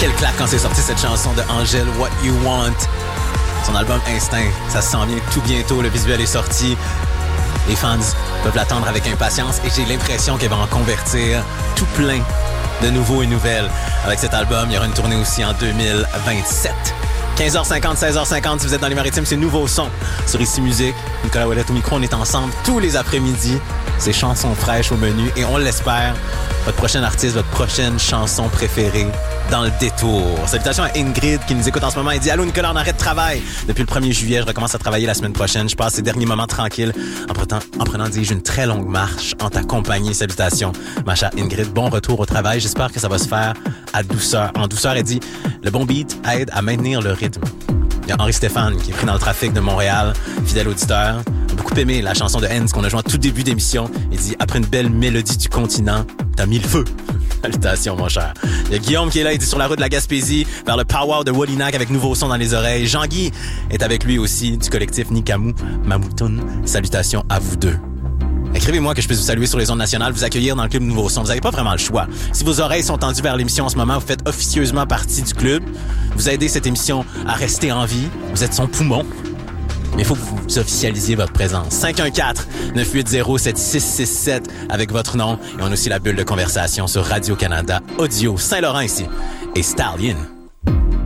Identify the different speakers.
Speaker 1: Quelle claque quand c'est sorti cette chanson de Angèle, What You Want. Son album Instinct, ça se sent bien tout bientôt, le visuel est sorti. Les fans peuvent l'attendre avec impatience et j'ai l'impression qu'elle va en convertir tout plein de nouveaux et nouvelles. Avec cet album, il y aura une tournée aussi en 2027. 15h50, 16h50, si vous êtes dans les Maritimes, c'est Nouveau Son sur Ici Musique. Nicolas Ouellette au micro, on est ensemble tous les après-midi. C'est chansons fraîches au menu et on l'espère, votre prochain artiste, votre prochaine chanson préférée dans le détour. Salutations à Ingrid qui nous écoute en ce moment. Elle dit « Allô Nicolas, on arrête de travail. Depuis le 1er juillet, je recommence à travailler la semaine prochaine. Je passe ces derniers moments tranquilles en prenant, dis-je, une très longue marche en ta compagnie. Salutations, ma chère Ingrid. Bon retour au travail. J'espère que ça va se faire en douceur. Elle dit « Le bon beat aide à maintenir le rythme. » Il y a Henri Stéphane qui est pris dans le trafic de Montréal, fidèle auditeur. A beaucoup aimé la chanson de Hens qu'on a jouée en tout début d'émission. Il dit « Après une belle mélodie du continent, t'as mis le feu. » Salutations, mon cher. Il y a Guillaume qui est là, il dit sur la route de la Gaspésie, vers le Power de Wallinac avec Nouveau Son dans les oreilles. Jean-Guy est avec lui aussi, du collectif Nikamou Mamoutoun. Salutations à vous deux. Écrivez-moi que je puisse vous saluer sur les ondes nationales, vous accueillir dans le club Nouveau Son. Vous n'avez pas vraiment le choix. Si vos oreilles sont tendues vers l'émission en ce moment, vous faites officieusement partie du club. Vous aidez cette émission à rester en vie. Vous êtes son poumon. Mais il faut que vous officialisiez votre présence. 514-980-7667 avec votre nom. Et on a aussi la bulle de conversation sur Radio-Canada Audio Saint-Laurent ici. Et Stallion.